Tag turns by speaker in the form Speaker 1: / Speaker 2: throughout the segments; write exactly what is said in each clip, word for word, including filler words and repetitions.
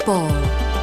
Speaker 1: Paul.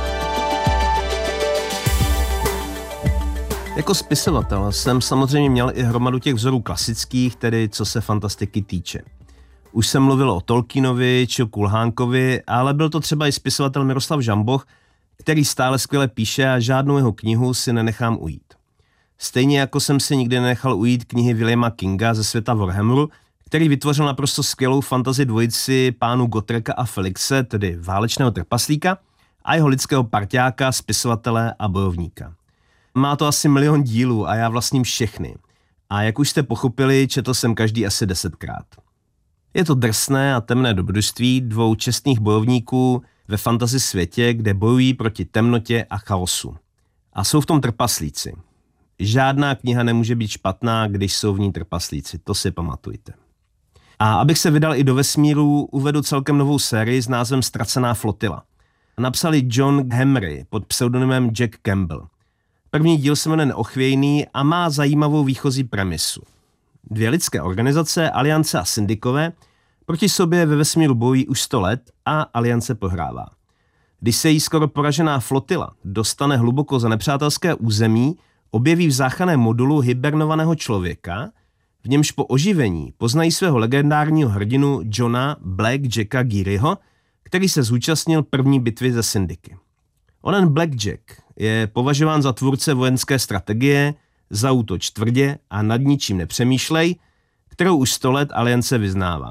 Speaker 2: Jako spisovatel jsem samozřejmě měl i hromadu těch vzorů klasických, tedy co se fantastiky týče. Už jsem mluvil o Tolkienovi či o Kulhánkovi, ale byl to třeba i spisovatel Miroslav Žamboch, který stále skvěle píše a žádnou jeho knihu si nenechám ujít. Stejně jako jsem si nikdy nenechal ujít knihy Williama Kinga ze světa Warhammeru, který vytvořil naprosto skvělou fantasy dvojici pánů Gottreka a Felixe, tedy válečného trpaslíka, a jeho lidského parťáka, spisovatele a bojovníka. Má to asi milion dílů a já vlastním všechny. A jak už jste pochopili, četl jsem každý asi desetkrát. Je to drsné a temné dobrodružství dvou čestných bojovníků ve fantasy světě, kde bojují proti temnotě a chaosu. A jsou v tom trpaslíci. Žádná kniha nemůže být špatná, když jsou v ní trpaslíci, to si pamatujte. A abych se vydal i do vesmíru, uvedu celkem novou sérii s názvem Ztracená flotila. Napsali John Henry pod pseudonymem Jack Campbell. První díl se jmenuje Neochvějný a má zajímavou výchozí premisu. Dvě lidské organizace, Aliance a Syndikové, proti sobě ve vesmíru bojují už sto let a Aliance prohrává. Když se jí skoro poražená flotila dostane hluboko za nepřátelské území, objeví v záchranném modulu hibernovaného člověka, v němž po oživení poznají svého legendárního hrdinu Johna Blackjacka Gearyho, který se zúčastnil první bitvy ze Syndiky. Onen Blackjack je považován za tvůrce vojenské strategie, zaútoč tvrdě a nad ničím nepřemýšlej, kterou už sto let Aliance vyznává.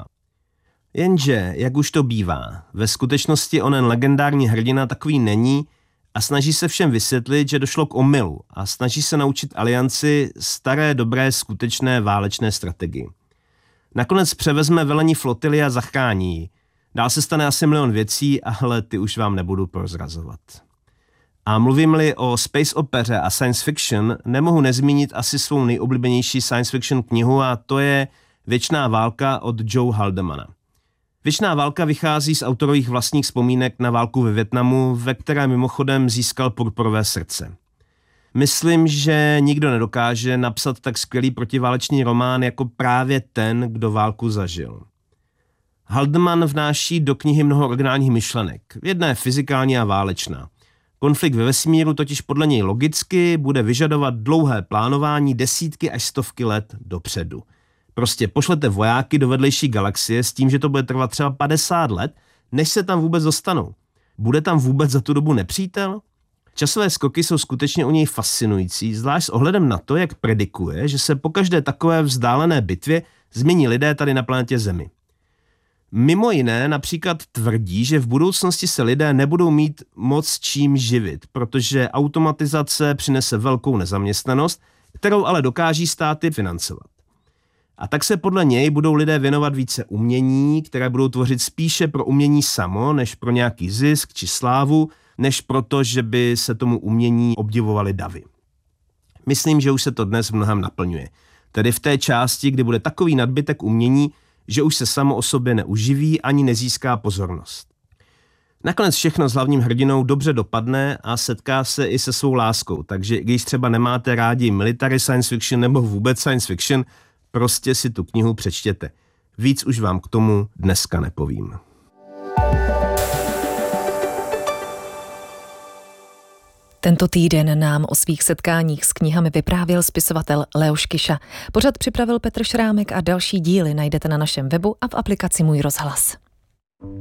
Speaker 2: Jenže, jak už to bývá, ve skutečnosti onen legendární hrdina takový není a snaží se všem vysvětlit, že došlo k omylu a snaží se naučit Alianci staré, dobré, skutečné válečné strategii. Nakonec převezme velení flotily a zachrání ji. Dál se stane asi milion věcí, ale ty už vám nebudu prozrazovat. A mluvím-li o space opeře a science fiction, nemohu nezmínit asi svou nejoblíbenější science fiction knihu a to je Věčná válka od Joe Haldemana. Věčná válka vychází z autorových vlastních vzpomínek na válku ve Vietnamu, ve které mimochodem získal purpurové srdce. Myslím, že nikdo nedokáže napsat tak skvělý protiválečný román jako právě ten, kdo válku zažil. Haldeman vnáší do knihy mnoho originálních myšlenek. Jedna je fyzikální a válečná. Konflikt ve vesmíru totiž podle něj logicky bude vyžadovat dlouhé plánování desítky až stovky let dopředu. Prostě pošlete vojáky do vedlejší galaxie s tím, že to bude trvat třeba padesát let, než se tam vůbec dostanou. Bude tam vůbec za tu dobu nepřítel? Časové skoky jsou skutečně u něj fascinující, zvlášť s ohledem na to, jak predikuje, že se po každé takové vzdálené bitvě změní lidé tady na planetě Zemi. Mimo jiné například tvrdí, že v budoucnosti se lidé nebudou mít moc čím živit, protože automatizace přinese velkou nezaměstnanost, kterou ale dokáží státy financovat. A tak se podle něj budou lidé věnovat více umění, které budou tvořit spíše pro umění samo, než pro nějaký zisk či slávu, než proto, že by se tomu umění obdivovaly davy. Myslím, že už se to dnes v mnohem naplňuje. Tedy v té části, kdy bude takový nadbytek umění, že už se samo o sobě neuživí ani nezíská pozornost. Nakonec všechno s hlavním hrdinou dobře dopadne a setká se i se svou láskou, takže když třeba nemáte rádi military science fiction nebo vůbec science fiction, prostě si tu knihu přečtěte. Víc už vám k tomu dneska nepovím.
Speaker 1: Tento týden nám o svých setkáních s knihami vyprávěl spisovatel Leoš Kyša. Pořad připravil Petr Šrámek a další díly najdete na našem webu a v aplikaci Můj rozhlas.